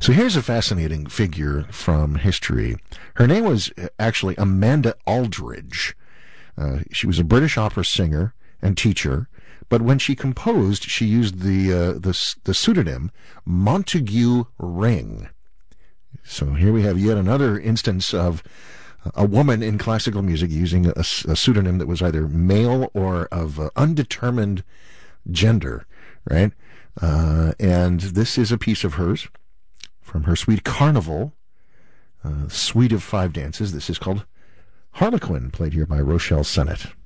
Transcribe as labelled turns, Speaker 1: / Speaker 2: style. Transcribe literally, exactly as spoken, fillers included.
Speaker 1: So here's a fascinating figure from history. Her name was actually Amanda Aldridge. Uh, she was a British opera singer and teacher, but when she composed, she used the uh, the, the pseudonym Montague Ring. So here we have yet another instance of a woman in classical music using a, a pseudonym that was either male or of uh, undetermined gender, right? Uh, and this is a piece of hers from her suite Carnival, uh, Suite of Five Dances. This is called Harlequin, played here by Rochelle Sennett.